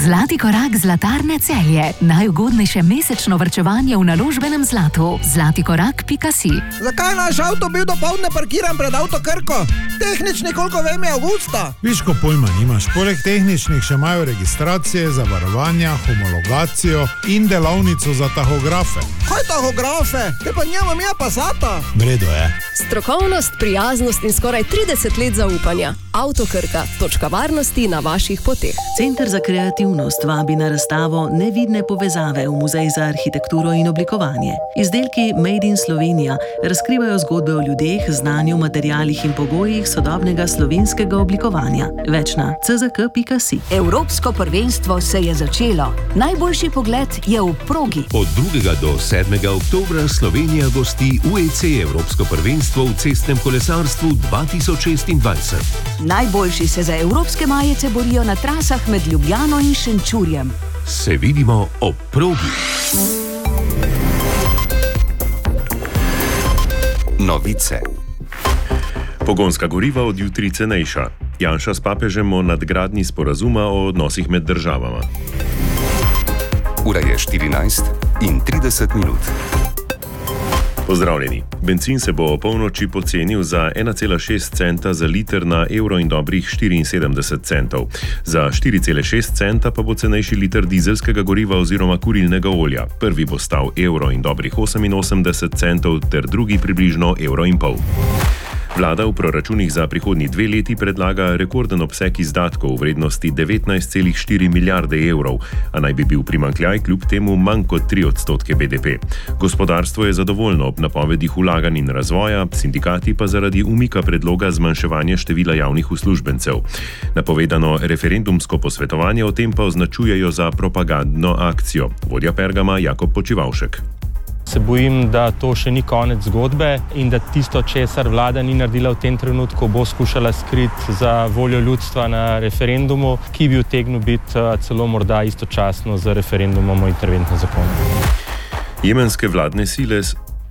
Zlati korak Zlatarne Celje. Najugodnejše mesečno varčevanje v naložbenem zlatu. Zlatikorak.si. Zakaj je naš avto bil dopoldne parkiran pred Avtokrko? Tehnični, koliko vem, je avgusta. Viš, ko pojma nimaš. Poleg tehničnih še imajo registracije, zavarovanja, homologacijo in delavnico za tahografe. Kaj tahografe? Te pa njema mi je Passata. Vredo je. Strokovnost, prijaznost in skoraj 30 let zaupanja. Avtokrka. Točka varnosti na vaših poteh. Center za kreativnost vabi na razstavo Nevidne povezave v Muzej za arhitekturo in oblikovanje. Izdelki Made in Slovenija razkrivajo zgodbe o ljudeh, znanju, materialih in pogojih sodobnega slovenskega oblikovanja. Več na czk.si. Evropsko prvenstvo se je začelo. Najboljši pogled je v progi. Od 2. do 7. oktobra Slovenija gosti UEC Evropsko prvenstvo v cestnem kolesarstvu 2026. Najboljši se za evropske majice borijo na trasah med Ljubljano in Šenčurjem. Se vidimo ob progi. Novice. Pogonska goriva od jutri cenejša. Janša s papežem o nadgradnji sporazuma o odnosih med državama. Ura je 14:30. Pozdravljeni. Bencin se bo o polnoči pocenil za 1,6 centa za liter na evro in dobrih 74 centov. Za 4,6 centa pa bo cenejši liter dizelskega goriva oziroma kurilnega olja. Prvi bo stal evro in dobrih 88 centov ter drugi približno evro in pol. Vlada v proračunih za prihodnji 2 leti predlaga rekorden obseg izdatkov v vrednosti 19,4 milijarde evrov, a naj bi bil primanjkljaj kljub temu manj kot 3% BDP. Gospodarstvo je zadovoljno ob napovedih vlaganj in razvoja, sindikati pa zaradi umika predloga zmanjševanja števila javnih uslužbencev. Napovedano referendumsko posvetovanje o tem pa označujejo za propagandno akcijo. Vodja Pergama Jakob Počivavšek. Se bojim, da to še ni konec zgodbe in da tisto, česar vlada ni naredila v tem trenutku, bo skušala skriti za voljo ljudstva na referendumu, ki bi utegnil biti celo morda istočasno z referendumom o interventnem zakonu. Jemenske vladne sile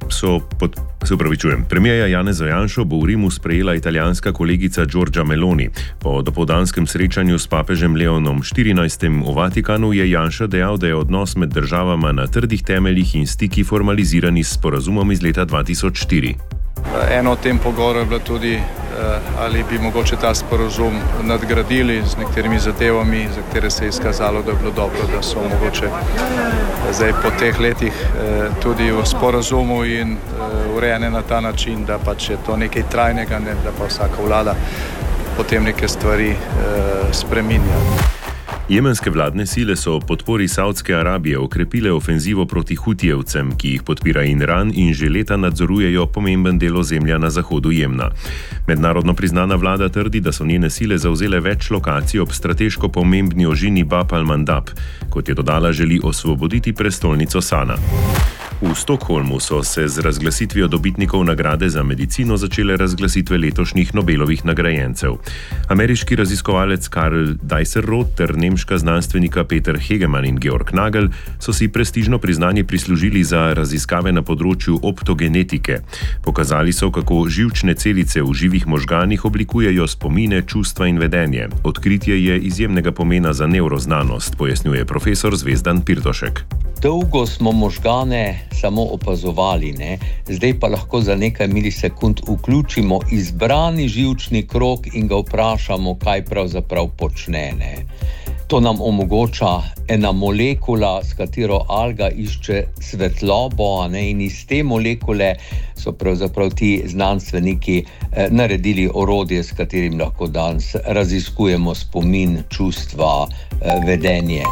Premierja Janeza Janšo bo v Rimu sprejela italijanska kolegica Giorgia Meloni. Po dopoldanskem srečanju s papežem Leonom XIV. V Vatikanu je Janša dejal, da je odnos med državama na trdih temeljih in stiki formalizirani s sporazumom iz leta 2004. Eno od tem pogovorov je bilo tudi, ali bi mogoče ta sporazum nadgradili z nekaterimi zadevami, za katere se je izkazalo, da je bilo dobro, da so mogoče zdaj po teh letih tudi v sporazumu in urejene na ta način, da pač je to nekaj trajnega, ne, da pa vsaka vlada potem neke stvari spreminja. Jemenske vladne sile so ob podpori Saudske Arabije okrepile ofenzivo proti Hutijevcem, ki jih podpira Iran in že leta nadzorujejo pomemben del ozemlja na zahodu Jemna. Mednarodno priznana vlada trdi, da so njene sile zavzele več lokacij ob strateško pomembni ožini Bab al-Mandab. Kot je dodala, želi osvoboditi prestolnico Sana. V Stockholmu so se z razglasitvijo dobitnikov nagrade za medicino začele razglasitve letošnjih Nobelovih nagrajencev. Ameriški raziskovalec Karl Dijsselroth ter nemška znanstvenika Peter Hegemann in Georg Nagel so si prestižno priznanje prislužili za raziskave na področju optogenetike. Pokazali so, kako živčne celice v živih možganih oblikujejo spomine, čustva in vedenje. Odkritje je izjemnega pomena za nevroznanost, pojasnjuje profesor Zvezdan Pirtošek. Dolgo smo možgane samo opazovali, ne? Zdaj pa lahko za nekaj milisekund vključimo izbrani živčni krog in ga vprašamo, kaj pravzaprav počne. Ne? To nam omogoča ena molekula, s katero alga išče svetlobo, ne? In iz te molekule so pravzaprav ti znanstveniki naredili orodje, s katerim lahko danes raziskujemo spomin, čustva, vedenje.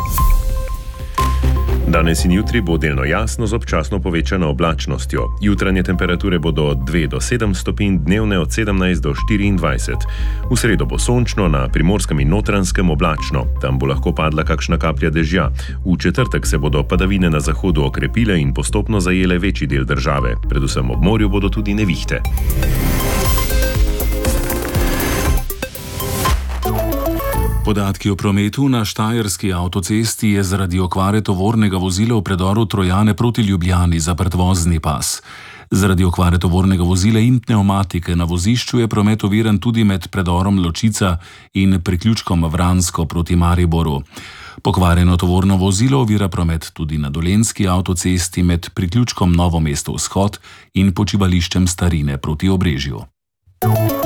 Danes in jutri bo delno jasno z občasno povečano oblačnostjo. Jutranje temperature bodo od 2 do 7 stopinj, dnevne od 17 do 24. V sredo bo sončno, na Primorskem in Notranjskem oblačno. Tam bo lahko padla kakšna kaplja dežja. V četrtek se bodo padavine na zahodu okrepile in postopno zajele večji del države. Predvsem ob morju bodo tudi nevihte. Podatki o prometu na štajerski avtocesti je zaradi okvare tovornega vozila v predoru Trojane proti Ljubljani zaprt vozni pas. Zaradi okvare tovornega vozila in pnevmatike na vozišču je promet oviran tudi med predorom Ločica in priključkom Vransko proti Mariboru. Pokvarjeno tovorno vozilo ovira promet tudi na Dolenjski avtocesti med priključkom Novo mesto vzhod in počivališčem Starine proti Obrežju.